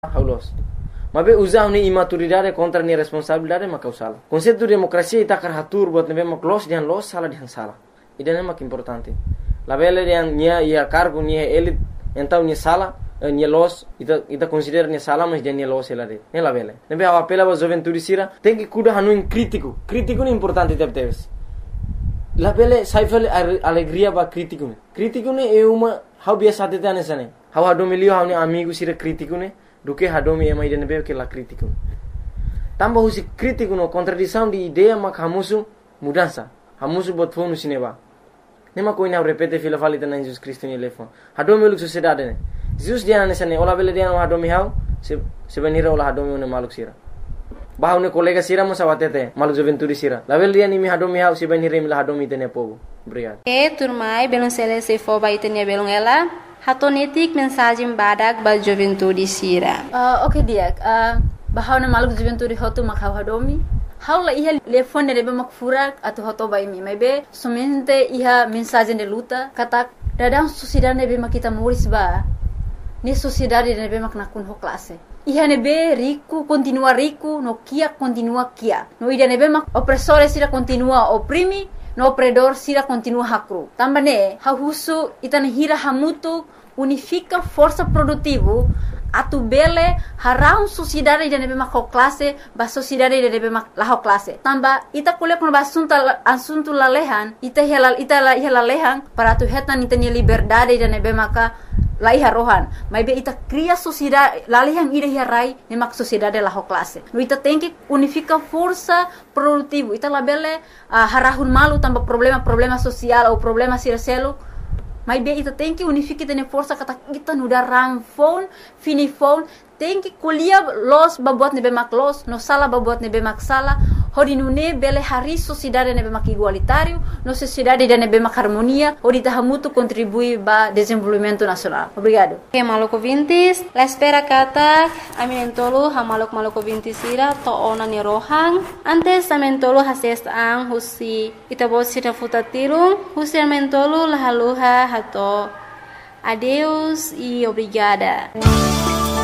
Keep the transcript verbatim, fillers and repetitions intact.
Haulos. Mas usar uma imaturidade contra a responsabilidade é causal. O conceito de democracia está carratur buat nebe mak los dian los sala dian sala. Isso é mak importante. La bela dian nia ia cargo nia elit então nia sala nia los ita ita considera nia sala mas dian nia los ela de. Ne la bela. Nebe a apela ba juventude sira tem que cuidar hanu crítico. Crítico é importante deve ter. La bela sai fale alegria ba crítico. Crítico ne é uma how biasa tete anesane. How hado milio how ne amigo sira crítico ne. Do que hadomi ema ide nebe que la crítico. Tambah usi crítico no contradição de ideia mak hamusu mudança. Hamusu bot fonu sineba. Nema ko ina repete fila falita na Jesus Cristo ni lefon. Hadomi uluk sociedade ne. Jesus dia na sene ola bele dia no hadomi hau se se benira ola hadomi ne maluk sira. Bahau ne kolega sira mo sawatete maluk juventude sira. La bele dia ni mi hadomi hau se benira mi la hadomi tene povo. Obrigado. E turmai belum sele se fo baitenia belum ela. Hatonetik mensagem badak ba juventude sira. Uh, Oke okay, dia. Uh, bahau na maluk juventude hotu mak hau hadomi. Hau la iha telefone rebe mak furak atau hoto ba imi. Maybe somente iha mensagem de luta kata dadang sociedade nebe mak kita muris ba. Ni sociedade nebe mak nakun ho classe. Iha nebe rico continua rico, no kia continua kia. No ida nebe mak opressore sira continua oprimi. No opredor sira continua hakru. Tambane, hahusu itana hira hamutu unifica força produtivo atu bele harau sociedade de nebe mak classe ba sociedade de nebe mak la classe. Tamba ita kuliah kono basunta asuntu lalehan ita hela ita la hela lehan para tu hetan itani liberdade de nebe maka lai harohan, mas be ita cria sociedade, lalihan ida hirai ne mak sociedade la ho classe. No ita tem que unifica força produtivo. Ita labele uh, harahun malu tambah problema problema sosial ou problema siraselo. Mas be ita tem que unifica tene força kata kita nuda ram phone, fini phone, tem que kuliah los babuat nebe mak los, no sala babuat nebe mak sala. Hodi nune bele hari sociedade nebe mak igualitário, no sociedade de nebe mak harmonia, hodi tahamutu contribui ba desenvolvimento nacional. Obrigado. Que maluco vintis, la espera kata, aminentolo ha maluk maluco vintis ira to ona ni rohang, antes amentolo hases ang husi itabot sira futatirung, husi amentolo la haluha hato. Adeus e obrigada.